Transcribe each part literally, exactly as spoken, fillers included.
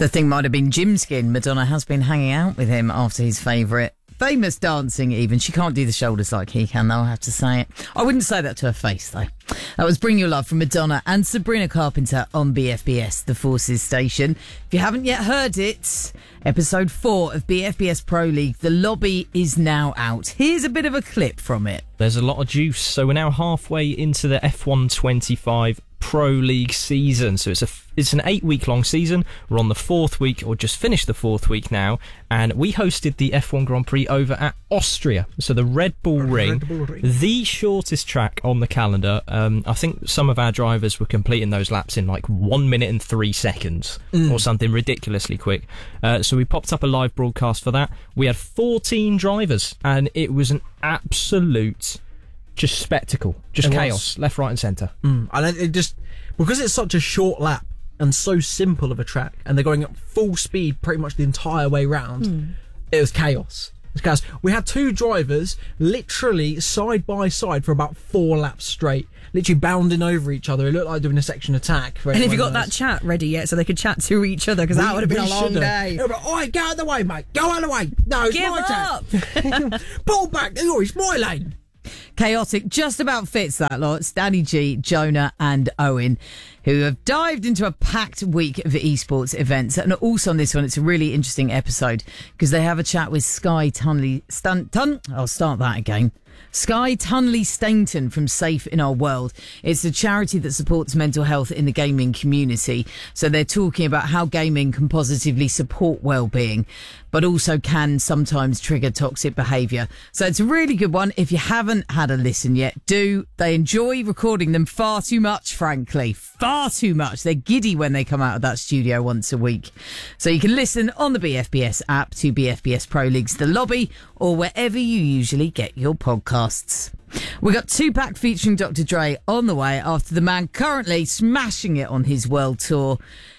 The thing might have been Jim Skin. Madonna has been hanging out with him after his favourite. Famous dancing even. She can't do the shoulders like he can, though, I have to say it. I wouldn't say that to her face, though. That was Bring Your Love from Madonna and Sabrina Carpenter on B F B S, the Forces station. If you haven't yet heard it, episode four of B F B S Pro League, The Lobby, is now out. Here's a bit of a clip from it. There's a lot of juice. So we're now halfway into the F one twenty-five Pro League season. So it's a it's an eight week long season. We're on the fourth week, or just finished the fourth week now, and we hosted the F one Grand Prix over at Austria. So the Red Bull Ring, Red Bull Ring. the shortest track on the calendar. Um, I think some of our drivers were completing those laps in like one minute and three seconds Mm. or something ridiculously quick. Uh, so we popped up a live broadcast for that. We had fourteen drivers, and it was an absolute just spectacle, just It chaos, was. left, right, and centre. Mm. And it just, because it's such a short lap and so simple of a track, and they're going at full speed pretty much the entire way round, Mm. it was chaos. It was chaos. We had two drivers literally side by side for about four laps straight, literally bounding over each other. It looked like doing a section attack. for And have you anyone got knows. that chat ready yet so they could chat to each other? Because that We- would have been we a long should've. day. They were like, "Oi, get out of the way, mate. Go out of the way. No, it's Give my up. turn. Pull back. Oh, it's my lane." Chaotic just about fits that lot. It's Danny G, Jonah and Owen, who have dived into a packed week of esports events. And also on this one, it's a really interesting episode because they have a chat with Sky Tunley Stun Tun. I'll start that again. Sky Tunley Stainton from Safe in Our World. It's a charity that supports mental health in the gaming community. So they're talking about how gaming can positively support well-being, but also can sometimes trigger toxic behaviour. So it's a really good one. If you haven't had a listen yet, do. They enjoy recording them far too much, frankly. Far too much. They're giddy when they come out of that studio once a week. So you can listen on the B F B S app to B F B S Pro League's The Lobby, or wherever you usually get your podcasts. We got Tupac featuring Doctor Dre on the way after the man currently smashing it on his world tour.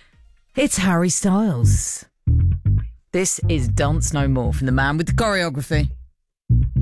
It's Harry Styles. This is Dance No More from the man with the choreography.